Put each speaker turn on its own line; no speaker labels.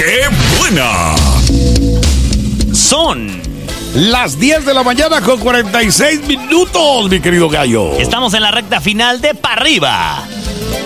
¡Qué buena!
Son
las 10 de la mañana con 46 minutos, mi querido gallo.
Estamos en la recta final de Pa' Arriba.